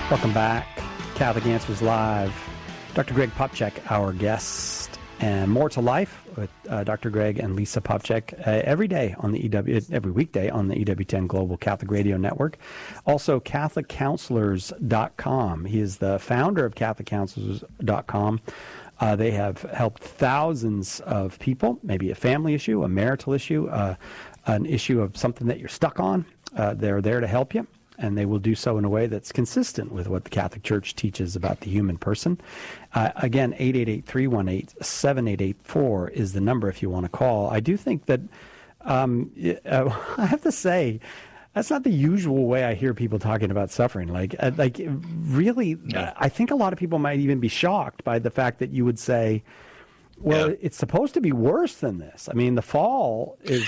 Welcome back. Catholic Answers Live. Dr. Greg Popcak, our guest, and More to Life with Dr. Greg and Lisa Popcak every weekday on the EWTN Global Catholic Radio Network. Also, CatholicCounselors.com. He is the founder of CatholicCounselors.com. They have helped thousands of people, maybe a family issue, a marital issue, an issue of something that you're stuck on. They're there to help you, and they will do so in a way that's consistent with what the Catholic Church teaches about the human person. Again, 888-318-7884 is the number if you want to call. I do think that, I have to say, that's not the usual way I hear people talking about suffering. Really, yeah. I think a lot of people might even be shocked by the fact that you would say, well, it's supposed to be worse than this. I mean, the fall is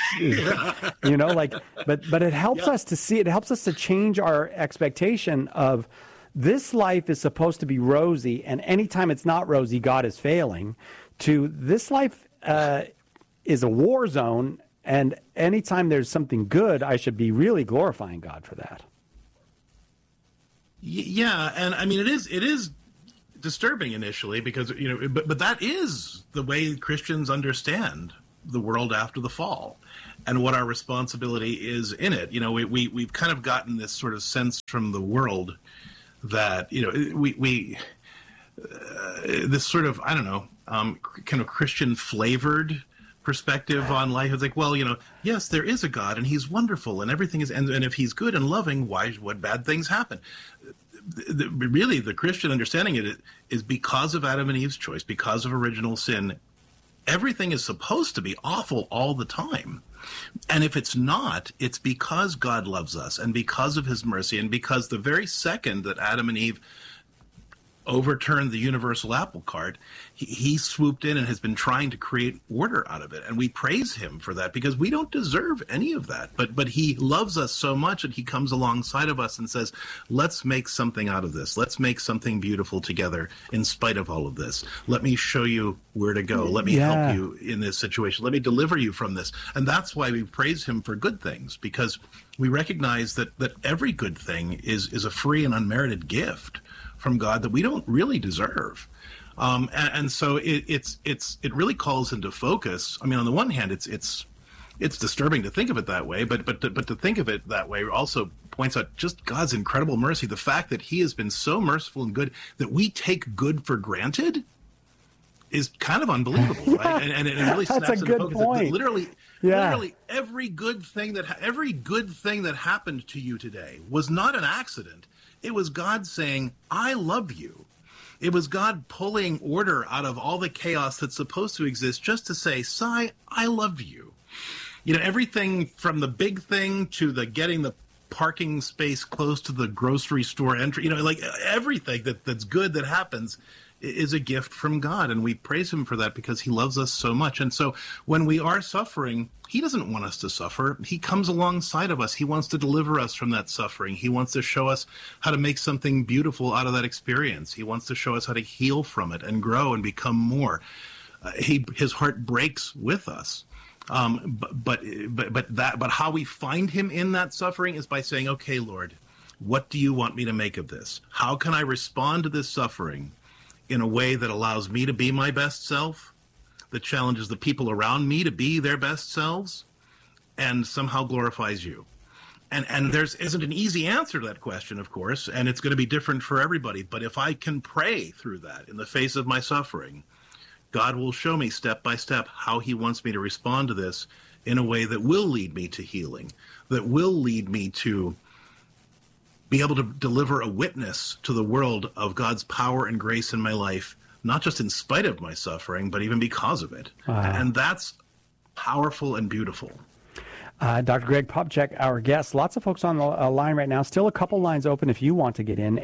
but it helps us to see, it helps us to change our expectation of this life is supposed to be rosy, and anytime it's not rosy, God is failing, to this life is a war zone, and anytime there's something good, I should be really glorifying God for that. Yeah, and I mean, it is disturbing initially because, but that is the way Christians understand the world after the fall and what our responsibility is in it. We've kind of gotten this sort of sense from the world that, this sort of, kind of Christian flavored perspective on life. It's like, well, yes, there is a God and he's wonderful and everything is, and if he's good and loving, what bad things happen? Really, the Christian understanding it is because of Adam and Eve's choice, because of original sin, everything is supposed to be awful all the time. And if it's not, it's because God loves us and because of his mercy and because the very second that Adam and Eve overturned the universal apple cart, he swooped in and has been trying to create order out of it. And we praise him for that because we don't deserve any of that. But he loves us so much that he comes alongside of us and says, let's make something out of this. Let's make something beautiful together in spite of all of this. Let me show you where to go. Let me help you in this situation. Let me deliver you from this. And that's why we praise him for good things, because we recognize that every good thing is a free and unmerited gift from God that we don't really deserve. And so it really calls into focus. I mean, on the one hand, it's disturbing to think of it that way, but to think of it that way also points out just God's incredible mercy. The fact that he has been so merciful and good that we take good for granted is kind of unbelievable, right? And it really snaps That's a good point. Literally every good thing that happened to you today was not an accident. It was God saying, I love you. It was God pulling order out of all the chaos that's supposed to exist just to say, Sai, I love you. Everything from the big thing to the getting the parking space close to the grocery store entry, everything that's good that happens is a gift from God, and we praise him for that because he loves us so much. And so when we are suffering, he doesn't want us to suffer. He comes alongside of us. He wants to deliver us from that suffering. He wants to show us how to make something beautiful out of that experience. He wants to show us how to heal from it and grow and become more. His heart breaks with us. But how we find him in that suffering is by saying, okay, Lord, what do you want me to make of this? How can I respond to this suffering in a way that allows me to be my best self, that challenges the people around me to be their best selves, and somehow glorifies you? And there isn't an easy answer to that question, of course, and it's going to be different for everybody. But if I can pray through that in the face of my suffering, God will show me step by step how he wants me to respond to this in a way that will lead me to healing, that will lead me to be able to deliver a witness to the world of God's power and grace in my life, not just in spite of my suffering, but even because of it. Wow. And that's powerful and beautiful. Dr. Greg Popcak, our guest. Lots of folks on the line right now. Still a couple lines open if you want to get in.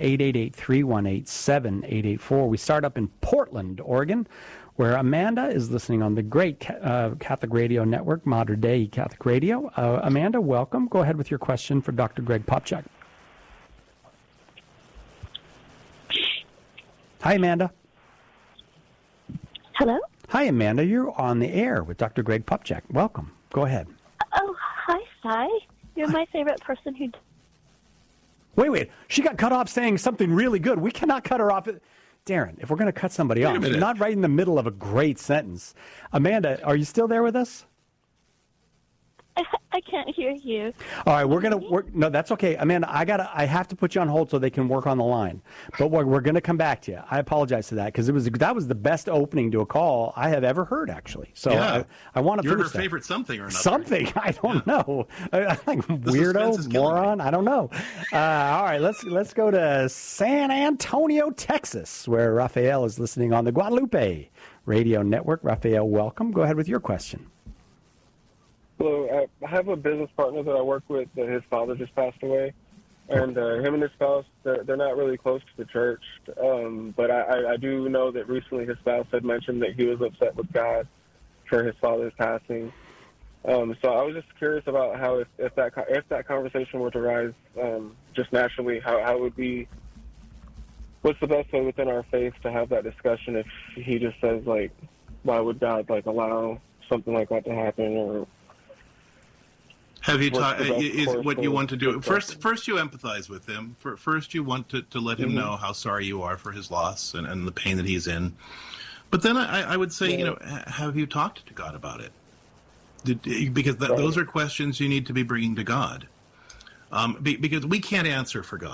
888-318-7884. We start up in Portland, Oregon, where Amanda is listening on the great Catholic Radio Network, Modern Day Catholic Radio. Amanda, welcome. Go ahead with your question for Dr. Greg Popcak. Hi, Amanda. Hello? Hi, Amanda. You're on the air with Dr. Greg Popcak. Welcome. Go ahead. Oh, hi, Sai. You're my favorite person who... Wait. She got cut off saying something really good. We cannot cut her off. Darren, if we're going to cut somebody off, not right in the middle of a great sentence. Amanda, are you still there with us? I can't hear you. All right, we're going to work. No, that's okay. Amanda, I have to put you on hold so they can work on the line. But we're going to come back to you. I apologize for that because that was the best opening to a call I have ever heard, actually. So yeah. I want to You're finish her favorite something or another. Something. I don't know. I think weirdo, moron. I don't know. All right, let's go to San Antonio, Texas, where Raphael is listening on the Guadalupe Radio Network. Raphael, welcome. Go ahead with your question. Hello, I have a business partner that I work with that his father just passed away, and him and his spouse, they're not really close to the church, but I do know that recently his spouse had mentioned that he was upset with God for his father's passing. So I was just curious about how if that conversation were to rise just naturally, how it would be, what's the best way within our faith to have that discussion if he just says, like, why would God, like, allow something like that to happen, or... Have you is what you want to do? First you empathize with him. First you want to let him know how sorry you are for his loss and the pain that he's in. But then I would say, have you talked to God about it? Because those are questions you need to be bringing to God. Because we can't answer for God.